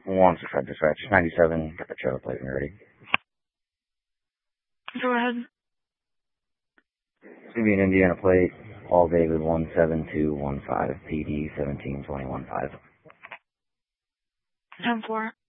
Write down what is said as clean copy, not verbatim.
One subscribe dispatch. 97, got the trailer plate when you're ready. Go ahead. It's going to be an Indiana plate, all David 17215, PD 17215. 10-4.